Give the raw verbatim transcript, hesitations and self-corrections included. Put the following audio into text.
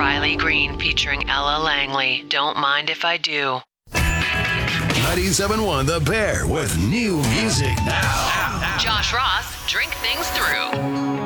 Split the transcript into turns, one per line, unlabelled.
Riley Green featuring Ella Langley. Don't mind if I do.
ninety-seven point one The Bear with new music now.
Josh Ross, Drink Things Through.